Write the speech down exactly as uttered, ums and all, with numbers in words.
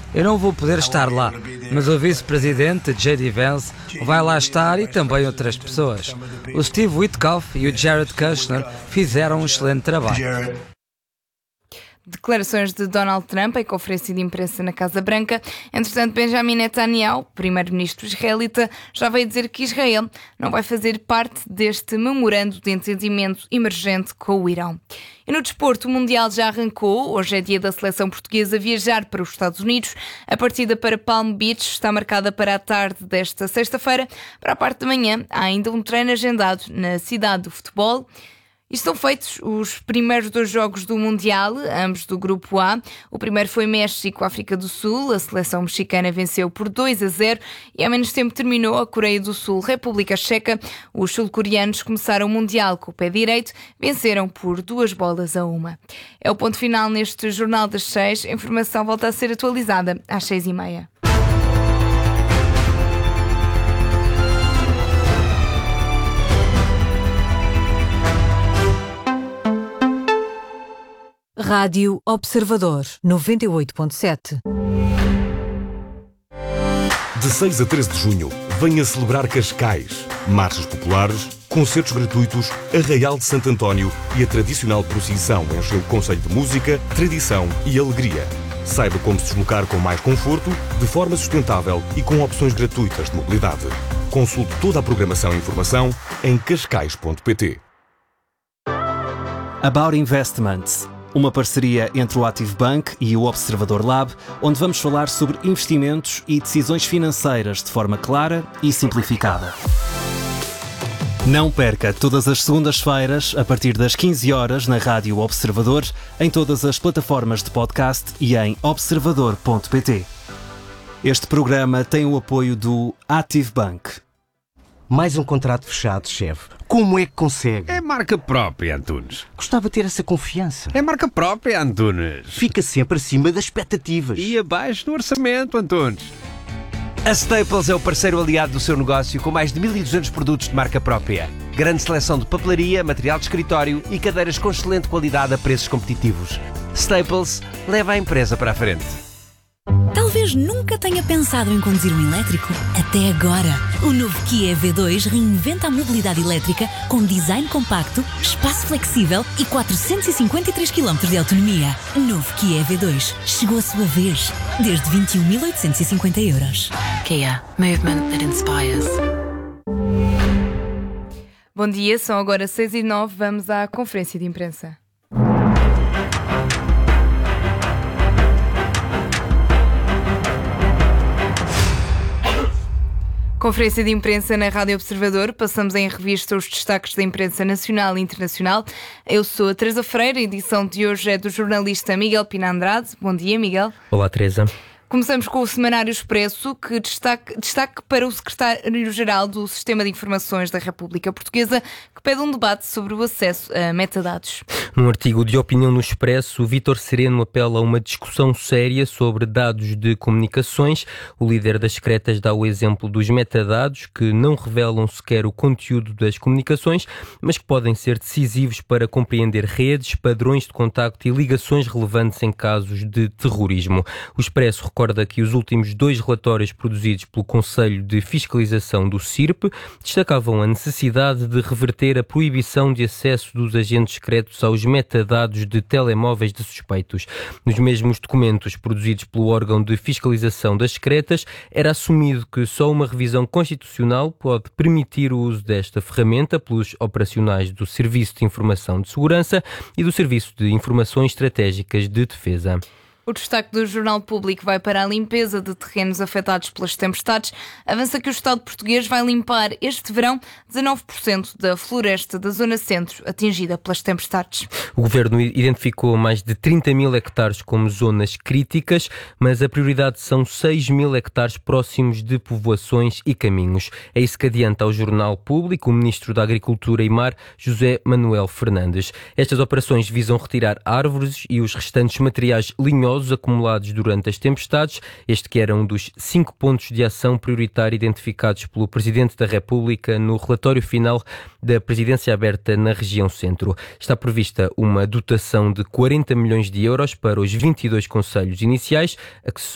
Eu não vou poder estar lá, mas o vice-presidente, J D Vance, vai lá estar e também outras pessoas. O Steve Witkoff e o Jared Kushner fizeram um excelente trabalho. Declarações de Donald Trump em conferência de imprensa na Casa Branca. Entretanto, Benjamin Netanyahu, primeiro-ministro israelita, já veio dizer que Israel não vai fazer parte deste memorando de entendimento emergente com o Irão. E no desporto, o Mundial já arrancou. Hoje é dia da seleção portuguesa viajar para os Estados Unidos. A partida para Palm Beach está marcada para a tarde desta sexta-feira. Para a parte da manhã, há ainda um treino agendado na cidade do futebol. E estão feitos os primeiros dois jogos do Mundial, ambos do Grupo A. O primeiro foi México-África do Sul. A seleção mexicana venceu por dois a zero e há menos tempo terminou a Coreia do Sul-República Checa. Os sul-coreanos começaram o Mundial com o pé direito, venceram por duas bolas a uma. É o ponto final neste Jornal das Seis. A informação volta a ser atualizada às seis e meia. Rádio Observador, noventa e oito ponto sete. De seis a treze de junho, venha celebrar Cascais. Marchas populares, concertos gratuitos, Arraial de Santo António e a tradicional procissão enche o concelho de música, tradição e alegria. Saiba como se deslocar com mais conforto, de forma sustentável e com opções gratuitas de mobilidade. Consulte toda a programação e informação em cascais ponto pt. About Investments, uma parceria entre o Active Bank e o Observador Lab, onde vamos falar sobre investimentos e decisões financeiras de forma clara e simplificada. Não perca todas as segundas-feiras, a partir das quinze horas, na Rádio Observador, em todas as plataformas de podcast e em observador ponto pt. Este programa tem o apoio do Active Bank. Mais um contrato fechado, chefe. Como é que consegue? É marca própria, Antunes. Gostava de ter essa confiança. É marca própria, Antunes. Fica sempre acima das expectativas. E abaixo do orçamento, Antunes. A Staples é o parceiro aliado do seu negócio com mais de mil e duzentos produtos de marca própria. Grande seleção de papelaria, material de escritório e cadeiras com excelente qualidade a preços competitivos. Staples leva a empresa para a frente. Talvez nunca tenha pensado em conduzir um elétrico. Até agora. O novo Kia E V dois reinventa a mobilidade elétrica com design compacto, espaço flexível e quatrocentos e cinquenta e três quilómetros de autonomia. Novo Kia E V dois. Chegou a sua vez. Desde vinte e um mil oitocentos e cinquenta euros. Kia. Movement that inspires. Bom dia, são agora seis e nove. Vamos à conferência de imprensa. Conferência de imprensa na Rádio Observador. Passamos em revista os destaques da imprensa nacional e internacional. Eu sou a Teresa Freire, a edição de hoje é do jornalista Miguel Pina Andrade. Bom dia, Miguel. Olá, Teresa. Começamos com o Semanário Expresso, que destaque, destaque para o secretário-geral do Sistema de Informações da República Portuguesa, que pede um debate sobre o acesso a metadados. Num artigo de opinião no Expresso, Vítor Sereno apela a uma discussão séria sobre dados de comunicações. O líder das secretas dá o exemplo dos metadados, que não revelam sequer o conteúdo das comunicações, mas que podem ser decisivos para compreender redes, padrões de contacto e ligações relevantes em casos de terrorismo. O Expresso recorda que os últimos dois relatórios produzidos pelo Conselho de Fiscalização do C I R P destacavam a necessidade de reverter a proibição de acesso dos agentes secretos aos metadados de telemóveis de suspeitos. Nos mesmos documentos produzidos pelo órgão de fiscalização das secretas, era assumido que só uma revisão constitucional pode permitir o uso desta ferramenta pelos operacionais do Serviço de Informação de Segurança e do Serviço de Informações Estratégicas de Defesa. O destaque do Jornal Público vai para a limpeza de terrenos afetados pelas tempestades. Avança que o Estado português vai limpar este verão dezanove por cento da floresta da Zona Centro atingida pelas tempestades. O Governo identificou mais de trinta mil hectares como zonas críticas, mas a prioridade são seis mil hectares próximos de povoações e caminhos. É isso que adianta ao Jornal Público o Ministro da Agricultura e Mar, José Manuel Fernandes. Estas operações visam retirar árvores e os restantes materiais linhosos acumulados durante as tempestades, este que era um dos cinco pontos de ação prioritária identificados pelo Presidente da República no relatório final da Presidência Aberta na região centro. Está prevista uma dotação de quarenta milhões de euros para os vinte e dois concelhos iniciais, a que se